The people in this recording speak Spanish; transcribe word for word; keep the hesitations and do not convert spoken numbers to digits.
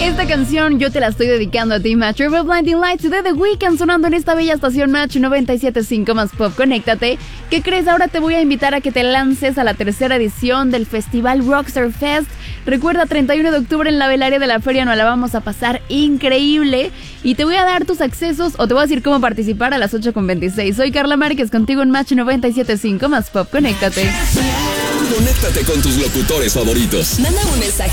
Esta canción yo te la estoy dedicando a ti, Match. River Blinding Lights de The Weeknd sonando en esta bella estación Match noventa y siete punto cinco más Pop. Conéctate. ¿Qué crees? Ahora te voy a invitar a que te lances a la tercera edición del Festival Rockstar Fest. Recuerda, treinta y uno de octubre en la velaria de la feria nos la vamos a pasar increíble. Y te voy a dar tus accesos o te voy a decir cómo participar a las ocho con veintiséis. Soy Carla Márquez, contigo en Match noventa y siete punto cinco más Pop. Conéctate. Conéctate con tus locutores favoritos. Manda un mensaje